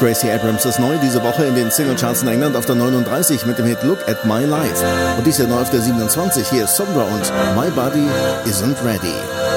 Gracie Abrams ist neu diese Woche in den Singlecharts in England auf der 39 mit dem Hit Look at My Life. Und dies Jahr neu auf der 27. Hier ist Sombra und My Body Isn't Ready.